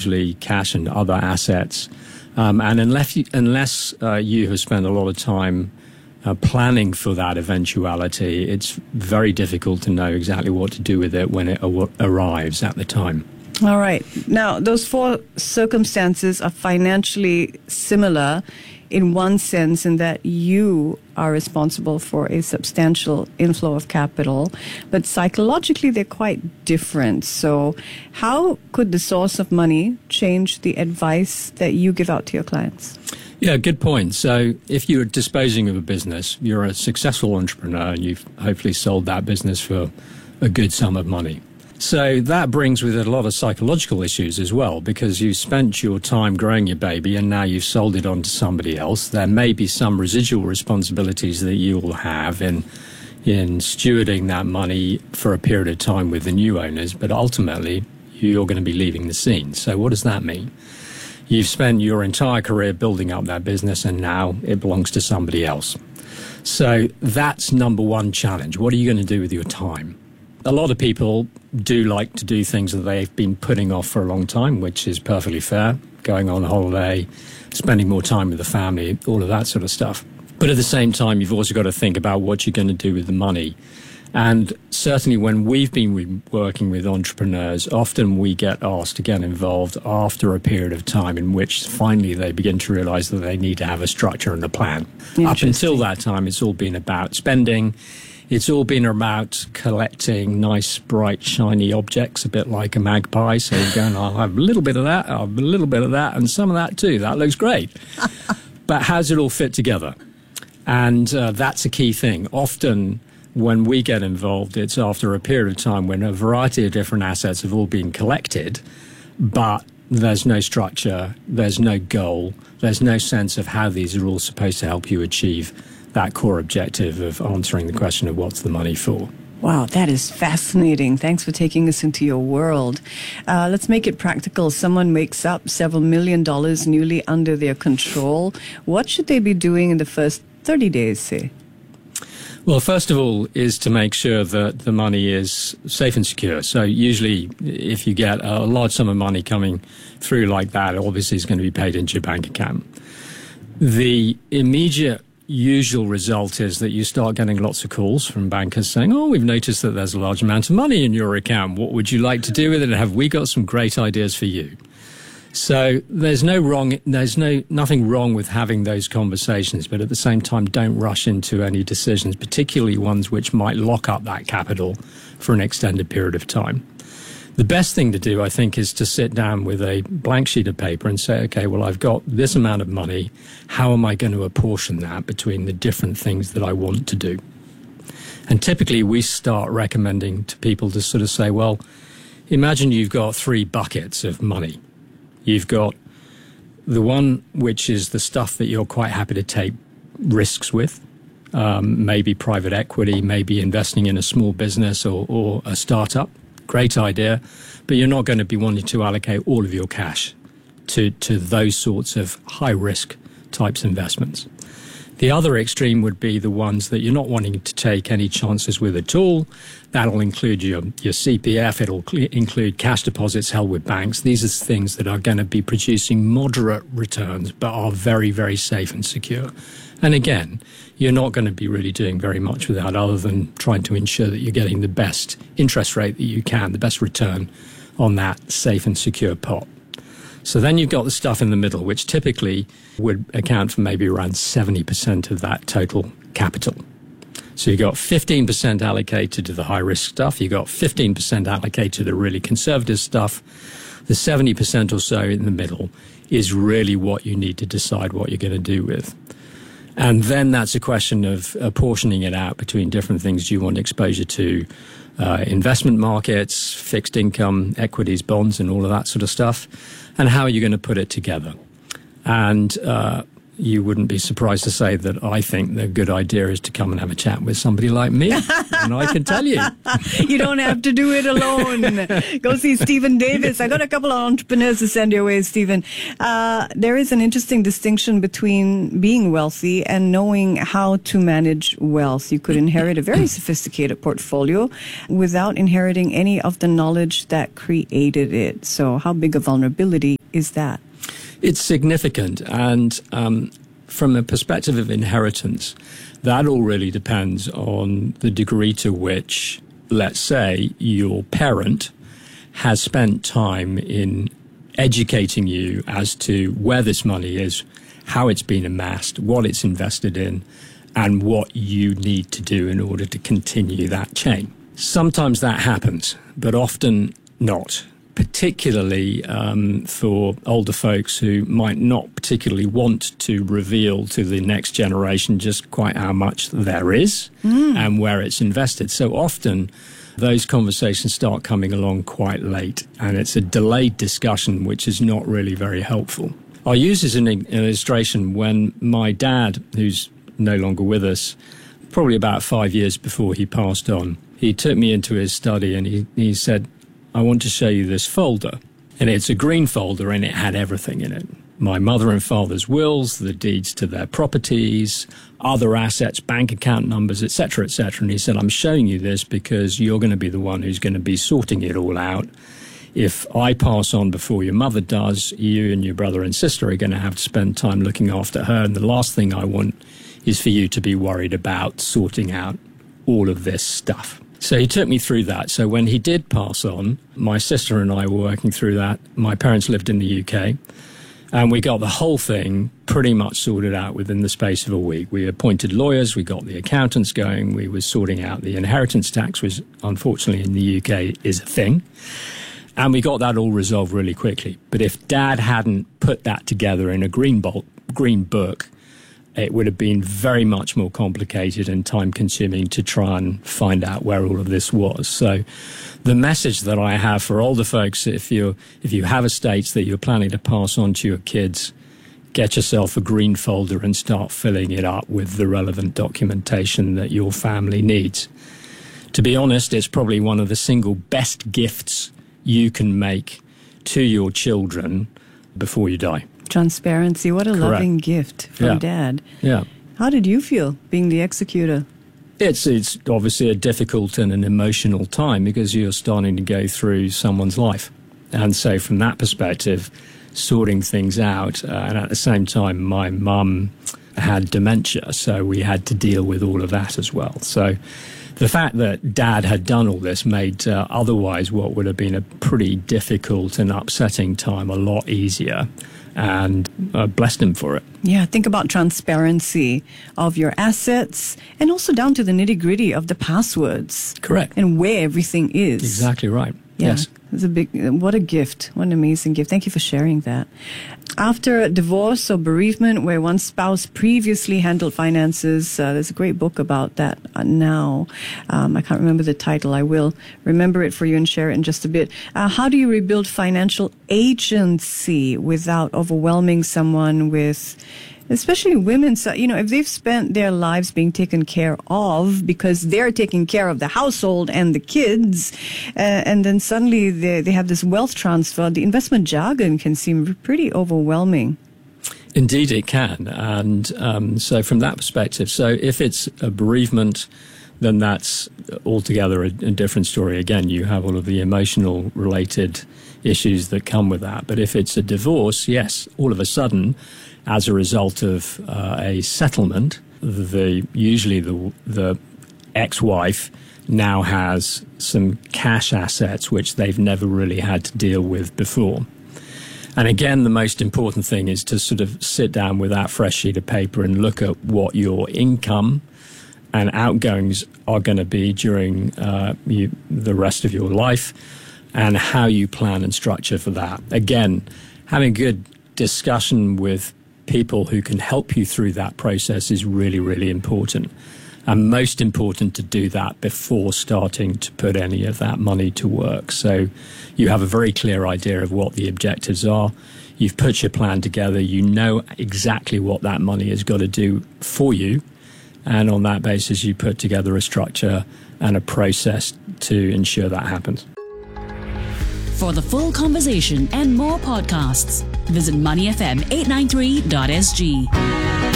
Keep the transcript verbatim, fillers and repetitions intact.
usually cash and other assets. Um, and unless you, unless uh, you have spent a lot of time uh, planning for that eventuality, it's very difficult to know exactly what to do with it when it a- arrives at the time. All right. Now, those four circumstances are financially similar in one sense, in that you are responsible for a substantial inflow of capital, but psychologically they're quite different. So how could the source of money change the advice that you give out to your clients? Yeah, good point. So if you're disposing of a business, you're a successful entrepreneur and you've hopefully sold that business for a good sum of money. So that brings with it a lot of psychological issues as well, because you spent your time growing your baby and now you've sold it on to somebody else. There may be some residual responsibilities that you will have in in stewarding that money for a period of time with the new owners, but ultimately you're going to be leaving the scene. So what does that mean? You've spent your entire career building up that business and now it belongs to somebody else. So that's number one challenge. What are you going to do with your time? A lot of people do like to do things that they've been putting off for a long time, which is perfectly fair. Going on holiday, spending more time with the family, all of that sort of stuff. But at the same time, you've also got to think about what you're going to do with the money. And certainly when we've been re- working with entrepreneurs, often we get asked to get involved after a period of time in which finally they begin to realize that they need to have a structure and a plan. Up until that time, it's all been about spending. It's all been about collecting nice, bright, shiny objects, a bit like a magpie. So you're going, I'll have a little bit of that, I'll have a little bit of that, and some of that too. That looks great. But how does it all fit together? And uh, that's a key thing. Often when we get involved, it's after a period of time when a variety of different assets have all been collected, but there's no structure, there's no goal, there's no sense of how these are all supposed to help you achieve that core objective of answering the question of what's the money for. Wow, that is fascinating. Thanks for taking us into your world. Uh, let's make it practical. Someone wakes up several million dollars newly under their control. What should they be doing in the first thirty days, say? Well, first of all is to make sure that the money is safe and secure. So usually if you get a large sum of money coming through like that, obviously it's going to be paid into your bank account. The immediate usual result is that you start getting lots of calls from bankers saying, oh, we've noticed that there's a large amount of money in your account. What would you like to do with it? And have we got some great ideas for you? So there's no wrong, there's no nothing wrong with having those conversations, but at the same time, don't rush into any decisions, particularly ones which might lock up that capital for an extended period of time. The best thing to do, I think, is to sit down with a blank sheet of paper and say, okay, well, I've got this amount of money. How am I going to apportion that between the different things that I want to do? And typically we start recommending to people to sort of say, well, imagine you've got three buckets of money. You've got the one which is the stuff that you're quite happy to take risks with, um, maybe private equity, maybe investing in a small business or, or a startup. Great idea, but you're not going to be wanting to allocate all of your cash to, to those sorts of high-risk types of investments. The other extreme would be the ones that you're not wanting to take any chances with at all. That'll include your, your C P F. It'll cl- include cash deposits held with banks. These are things that are going to be producing moderate returns, but are very, very safe and secure. And again, you're not going to be really doing very much with that other than trying to ensure that you're getting the best interest rate that you can, the best return on that safe and secure pot. So then you've got the stuff in the middle, which typically would account for maybe around seventy percent of that total capital. So you've got fifteen percent allocated to the high-risk stuff. You've got fifteen percent allocated to the really conservative stuff. The seventy percent or so in the middle is really what you need to decide what you're going to do with. And then that's a question of apportioning it out between different things. Do you want exposure to uh, investment markets, fixed income, equities, bonds, and all of that sort of stuff? And how are you going to put it together? And uh, you wouldn't be surprised to say that I think the good idea is to come and have a chat with somebody like me. And I can tell you. You don't have to do it alone. Go see Stephen Davis. I got a couple of entrepreneurs to send your way, Stephen. Uh, there is an interesting distinction between being wealthy and knowing how to manage wealth. You could inherit a very sophisticated portfolio without inheriting any of the knowledge that created it. So how big a vulnerability is that? It's significant. And um, from a perspective of inheritance, that all really depends on the degree to which, let's say, your parent has spent time in educating you as to where this money is, how it's been amassed, what it's invested in, and what you need to do in order to continue that chain. Sometimes that happens, but often not, particularly um, for older folks who might not particularly want to reveal to the next generation just quite how much there is mm. and where it's invested. So often those conversations start coming along quite late, and it's a delayed discussion which is not really very helpful. I'll use as an illustration when my dad, who's no longer with us, probably about five years before he passed on, he took me into his study and he, he said, I want to show you this folder. And it's a green folder and it had everything in it. My mother and father's wills, the deeds to their properties, other assets, bank account numbers, et cetera, et cetera. And he said, I'm showing you this because you're going to be the one who's going to be sorting it all out. If I pass on before your mother does, you and your brother and sister are going to have to spend time looking after her. And the last thing I want is for you to be worried about sorting out all of this stuff. So he took me through that. So when he did pass on, my sister and I were working through that. My parents lived in the U K, and we got the whole thing pretty much sorted out within the space of a week. We appointed lawyers, we got the accountants going, we were sorting out the inheritance tax, which unfortunately in the U K is a thing. And we got that all resolved really quickly. But if Dad hadn't put that together in a green, bolt, green book, it would have been very much more complicated and time-consuming to try and find out where all of this was. So the message that I have for older folks, if you if you have estates that you're planning to pass on to your kids, get yourself a green folder and start filling it up with the relevant documentation that your family needs. To be honest, it's probably one of the single best gifts you can make to your children before you die. Transparency. What a Correct. loving gift from yeah. Dad. Yeah. How did you feel being the executor? It's it's obviously a difficult and an emotional time because you're starting to go through someone's life. And so from that perspective, sorting things out. Uh, and at the same time, my mum had dementia, so we had to deal with all of that as well. So the fact that Dad had done all this made uh, otherwise what would have been a pretty difficult and upsetting time a lot easier. And uh, blessed him for it. Yeah, think about transparency of your assets and also down to the nitty-gritty of the passwords. Correct. And where everything is. Exactly right. Yeah, Yes. It's a big, what a gift. What an amazing gift. Thank you for sharing that. After a divorce or bereavement where one spouse previously handled finances, uh, there's a great book about that uh, now. Um, I can't remember the title. I will remember it for you and share it in just a bit. Uh, how do you rebuild financial agency without overwhelming someone with, especially women, so, you know, if they've spent their lives being taken care of because they're taking care of the household and the kids, uh, and then suddenly they, they have this wealth transfer, the investment jargon can seem pretty overwhelming. Indeed, it can. And um, so from that perspective, so if it's a bereavement, then that's altogether a, a different story. Again, you have all of the emotional related issues that come with that. But if it's a divorce, yes, all of a sudden, as a result of uh, a settlement, the usually the the ex-wife now has some cash assets which they've never really had to deal with before. And again, the most important thing is to sort of sit down with that fresh sheet of paper and look at what your income and outgoings are going to be during uh, you, the rest of your life and how you plan and structure for that. Again, having a good discussion with people who can help you through that process is really, really important. And most important to do that before starting to put any of that money to work. So you have a very clear idea of what the objectives are. You've put your plan together. You know exactly what that money has got to do for you. And on that basis, you put together a structure and a process to ensure that happens. For the full conversation and more podcasts, visit money f m eight nine three dot s g.